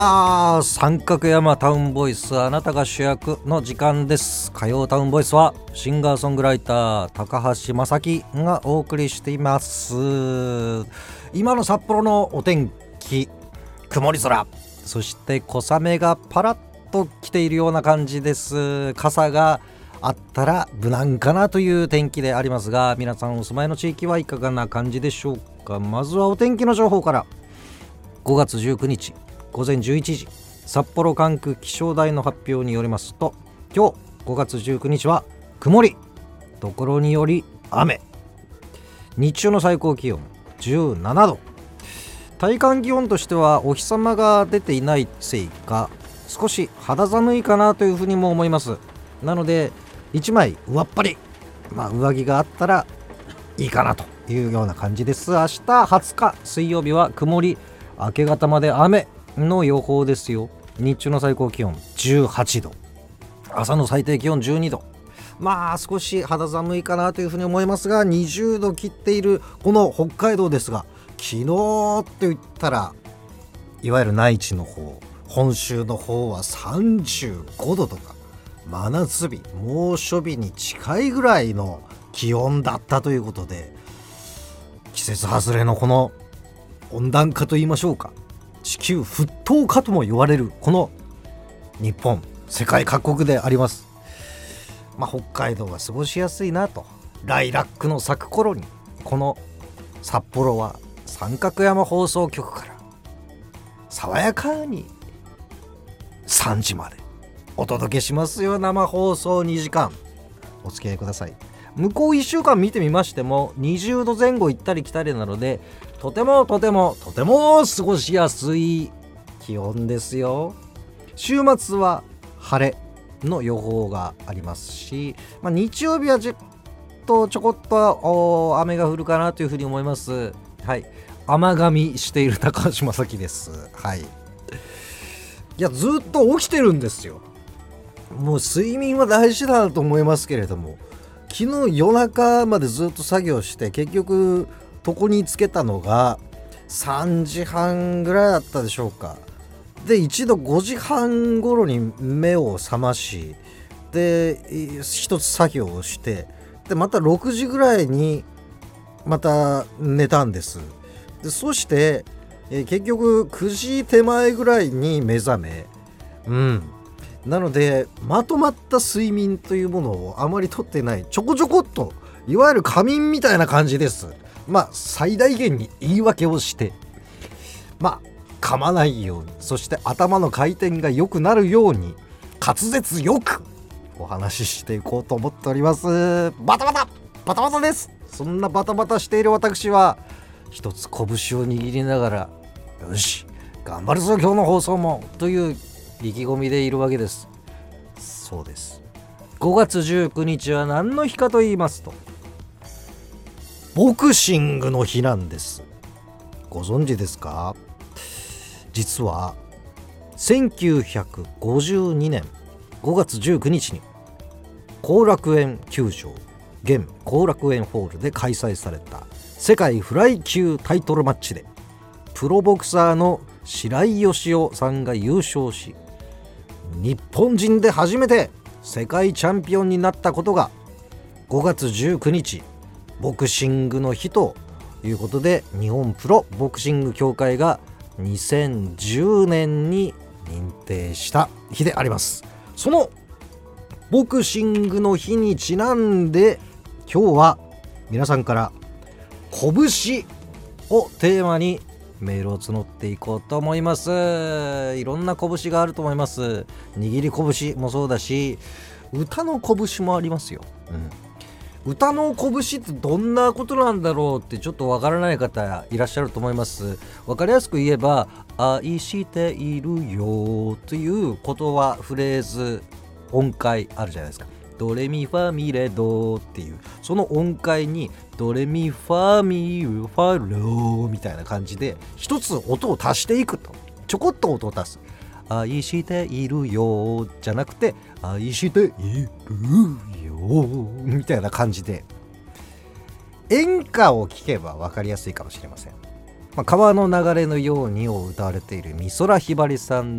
三角山タウンボイス、あなたが主役の時間です。火曜タウンボイスはシンガーソングライター高橋正樹がお送りしています。今の札幌のお天気、曇り空、そして小雨がパラッと来ているような感じです。傘があったら無難かなという天気でありますが、皆さんお住まいの地域はいかがな感じでしょうか。まずはお天気の情報から。5月19日午前11時、札幌管区気象台の発表によりますと、今日5月19日は曇り、ところにより雨、日中の最高気温17度、体感気温としてはお日様が出ていないせいか少し肌寒いかなというふうにも思います。なので1枚上っ張り、上着があったらいいかなというような感じです。明日20日水曜日は曇り、明け方まで雨の予報ですよ。日中の最高気温18度、朝の最低気温12度、少し肌寒いかなというふうに思いますが、20度切っているこの北海道ですが、昨日って言ったらいわゆる内地の方、本州の方は35度とか真夏日、猛暑日に近いぐらいの気温だったということで、季節外れのこの温暖化と言いましょうか、地球沸騰化とも言われるこの日本、世界各国であります。北海道は過ごしやすいなと。ライラックの咲く頃にこの札幌は三角山放送局から爽やかに3時までお届けしますよ。生放送2時間お付き合いください。向こう1週間見てみましても20度前後行ったり来たりなので、とても過ごしやすい気温ですよ。週末は晴れの予報がありますし、日曜日はちょこっと雨が降るかなというふうに思います。はい、雨髪している高橋正樹です。はい、ずっと起きてるんですよ。もう睡眠は大事だと思いますけれども、昨日夜中までずっと作業して、結局床につけたのが3時半ぐらいだったでしょうか。で一度5時半頃に目を覚まし、で一つ作業をして、でまた6時ぐらいにまた寝たんです。でそして、結局9時手前ぐらいに目覚め、なのでまとまった睡眠というものをあまりとってない、ちょこっといわゆる仮眠みたいな感じです。最大限に言い訳をして噛まないように、そして頭の回転が良くなるように滑舌よくお話ししていこうと思っております。バタバタです。そんなバタバタしている私は一つ拳を握りながら、よし頑張るぞ今日の放送もという意気込みでいるわけです。そうです。5月19日は何の日かと言いますと、ボクシングの日なんです。ご存知ですか？実は1952年5月19日に後楽園球場、現後楽園ホールで開催された世界フライ級タイトルマッチで、プロボクサーの白井義雄さんが優勝し、日本人で初めて世界チャンピオンになったことが5月19日ボクシングの日ということで、日本プロボクシング協会が2010年に認定した日であります。そのボクシングの日にちなんで、今日は皆さんから拳をテーマにメールを募っていこうと思います。いろんな拳があると思います。握り拳もそうだし、歌の拳もありますよ。歌の拳ってどんなことなんだろうってちょっとわからない方いらっしゃると思います。わかりやすく言えば、愛しているよという言葉、フレーズ、音階あるじゃないですか。ドレミファミレドっていう、その音階にドレミファミファロみたいな感じで一つ音を足していくと、ちょこっと音を足す。愛しているよじゃなくて、愛しているよみたいな感じで、演歌を聴けば分かりやすいかもしれません。 川の流れのようにを歌われている美空ひばりさん